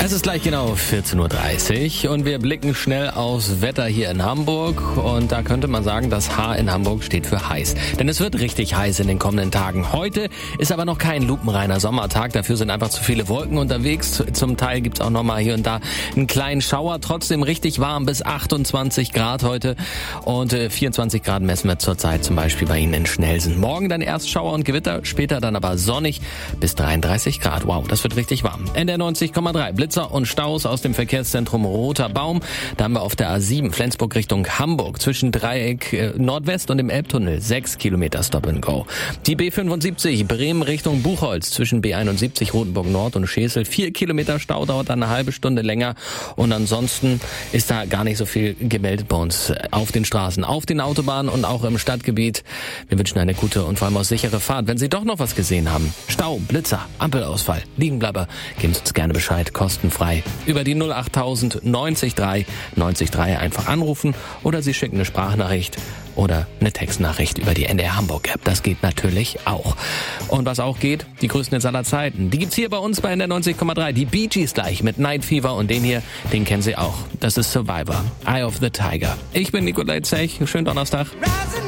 Es ist gleich genau 14.30 Uhr und wir blicken schnell aufs Wetter hier in Hamburg. Und da könnte man sagen, das H in Hamburg steht für heiß. Denn es wird richtig heiß in den kommenden Tagen. Heute ist aber noch kein lupenreiner Sommertag. Dafür sind einfach zu viele Wolken unterwegs. Zum Teil gibt's auch noch mal hier und da einen kleinen Schauer. Trotzdem richtig warm, bis 28 Grad heute. Und 24 Grad messen wir zurzeit zum Beispiel bei Ihnen in Schnelsen. Morgen dann erst Schauer und Gewitter, später dann aber sonnig bis 33 Grad. Wow, das wird richtig warm. NDR 90,3. Blitzer und Staus aus dem Verkehrszentrum Roter Baum. Da haben wir auf der A7 Flensburg Richtung Hamburg zwischen Dreieck Nordwest und dem Elbtunnel 6 Kilometer Stop and Go. Die B75 Bremen Richtung Buchholz zwischen B71 Rotenburg Nord und Schesel 4 Kilometer Stau, dauert dann eine halbe Stunde länger. Und ansonsten ist da gar nicht so viel gemeldet bei uns auf den Straßen, auf den Autobahnen und auch im Stadtgebiet. Wir wünschen eine gute und vor allem auch sichere Fahrt. Wenn Sie doch noch was gesehen haben, Stau, Blitzer, Ampelausfall, Liegenbleiber, geben Sie uns gerne Bescheid, kostenfrei. Über die 08000 90 3 90 3 einfach anrufen oder Sie schicken eine Sprachnachricht oder eine Textnachricht über die NDR Hamburg App. Das geht natürlich auch. Und was auch geht, die größten Hits aller Zeiten. Die gibt's hier bei uns bei NDR 90,3. Die Bee Gees gleich mit Night Fever und den hier, den kennen Sie auch. Das ist Survivor, Eye of the Tiger. Ich bin Nikolai Zech. Schönen Donnerstag.